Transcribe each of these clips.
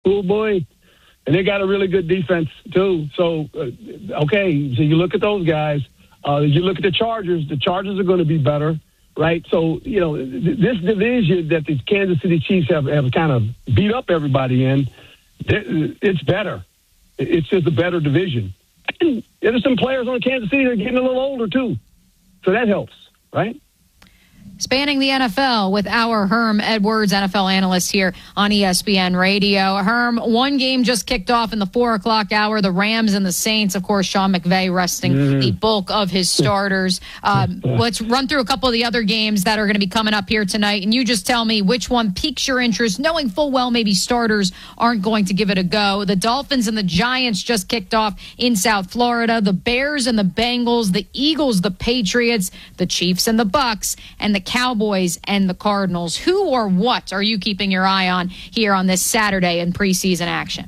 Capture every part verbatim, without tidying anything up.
Oh, boy. And they got a really good defense, too. So, uh, okay, so you look at those guys. Uh, you look at the Chargers. The Chargers are going to be better, right? So, you know, th- this division that the Kansas City Chiefs have, have kind of beat up everybody in, th- it's better. It's just a better division. And there's some players on Kansas City that are getting a little older, too. So that helps, right? Spanning the N F L with our Herm Edwards, N F L analyst here on E S P N Radio. Herm, one game just kicked off in the four o'clock hour, the Rams and the Saints. Of course, Sean McVay resting mm. the bulk of his starters. Um, let's run through a couple of the other games that are going to be coming up here tonight, and you just tell me which one piques your interest, knowing full well maybe starters aren't going to give it a go. The Dolphins and the Giants just kicked off in South Florida. The Bears and the Bengals, the Eagles, the Patriots, the Chiefs and the Bucks, and the Cowboys and the Cardinals. Who or what are you keeping your eye on here on this Saturday in preseason action?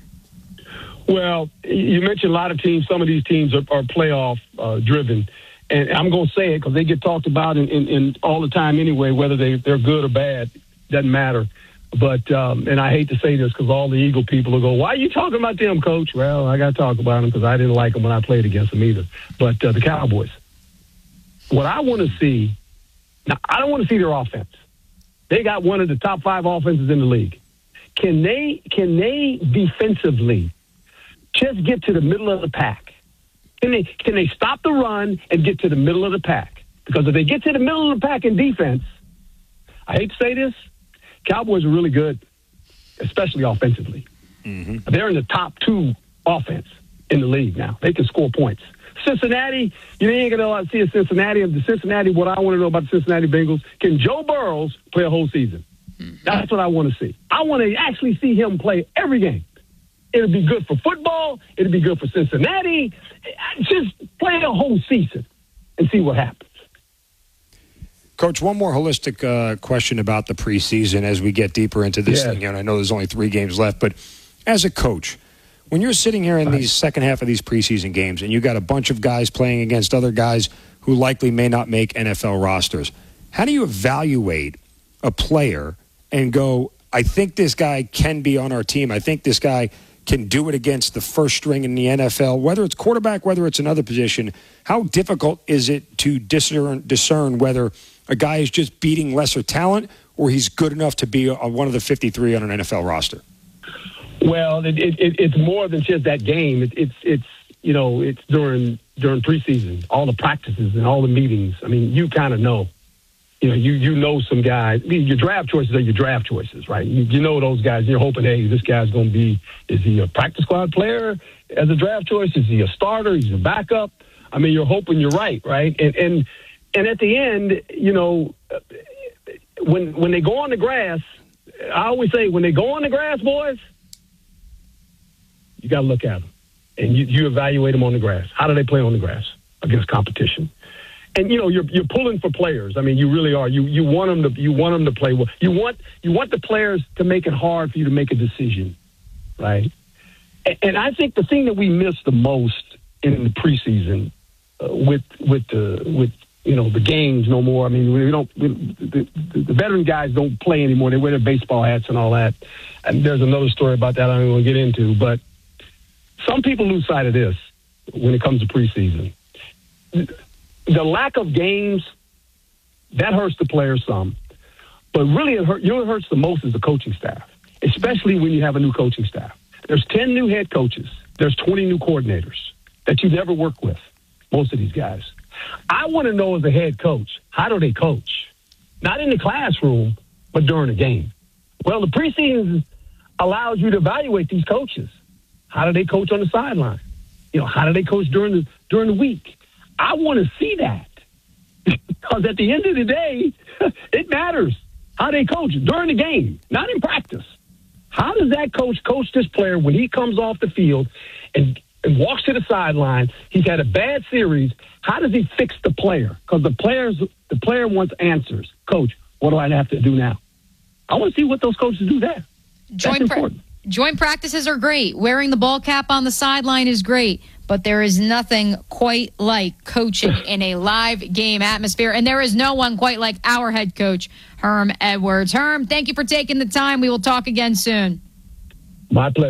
Well, you mentioned a lot of teams. Some of these teams are, are playoff uh, driven. And I'm going to say it because they get talked about in, in, in all the time anyway, whether they, they're good or bad. Doesn't matter. But, um, and I hate to say this because all the Eagle people will go, why are you talking about them, Coach? Well, I got to talk about them because I didn't like them when I played against them either. But uh, the Cowboys. What I want to see, now, I don't want to see their offense. They got one of the top five offenses in the league. Can they can they defensively just get to the middle of the pack? Can they can they stop the run and get to the middle of the pack? Because if they get to the middle of the pack in defense, I hate to say this, Cowboys are really good, especially offensively. Mm-hmm. They're in the top two offense in the league now. They can score points. Cincinnati, you ain't going to see a Cincinnati. Of the Cincinnati, what I want to know about the Cincinnati Bengals, can Joe Burrows play a whole season? Mm-hmm. That's what I want to see. I want to actually see him play every game. It'll be good for football. It'll be good for Cincinnati. Just play a whole season and see what happens. Coach, one more holistic uh, question about the preseason as we get deeper into this yeah. thing. And I know there's only three games left, but as a coach, when you're sitting here in these second half of these preseason games and you got a bunch of guys playing against other guys who likely may not make N F L rosters, how do you evaluate a player and go, I think this guy can be on our team. I think this guy can do it against the first string in the N F L, whether it's quarterback, whether it's another position. How difficult is it to discern, discern whether a guy is just beating lesser talent or he's good enough to be a, one of the fifty-three on an N F L roster? Well, it, it, it's more than just that game. It, it's it's you know it's during during preseason, all the practices and all the meetings. I mean, you kind of know, you know, you you know some guys. I mean, your draft choices are your draft choices, right? You, you know those guys. You're hoping, hey, this guy's going to be. Is he a practice squad player as a draft choice? Is he a starter? He's a backup. I mean, you're hoping you're right, right? And and and at the end, you know, when when they go on the grass, I always say when they go on the grass, boys. You got to look at them, and you, you evaluate them on the grass. How do they play on the grass against competition? And you know you're you're pulling for players. I mean, you really are. You you want them to you want them to play well. You want you want the players to make it hard for you to make a decision, right? And, and I think the thing that we miss the most in the preseason uh, with with the with you know the games no more. I mean, we don't we, the, the, the veteran guys don't play anymore. They wear their baseball hats and all that. And there's another story about that I don't want to get into, but. Some people lose sight of this when it comes to preseason. The lack of games, that hurts the players some. But really, it hurt, you know what hurts the most is the coaching staff, especially when you have a new coaching staff. There's ten new head coaches. There's twenty new coordinators that you never work with, most of these guys. I want to know as a head coach, how do they coach? Not in the classroom, but during the game. Well, the preseason allows you to evaluate these coaches. How do they coach on the sideline? You know, how do they coach during the during the week? I want to see that because at the end of the day, it matters how they coach during the game, not in practice. How does that coach coach this player when he comes off the field and, and walks to the sideline? He's had a bad series. How does he fix the player? Because the players, the player wants answers. Coach, what do I have to do now? I want to see what those coaches do there. That's Joint important. Pra- joint practices are great. Wearing the ball cap on the sideline is great. But there is nothing quite like coaching in a live game atmosphere. And there is no one quite like our head coach, Herm Edwards. Herm, thank you for taking the time. We will talk again soon. My pleasure.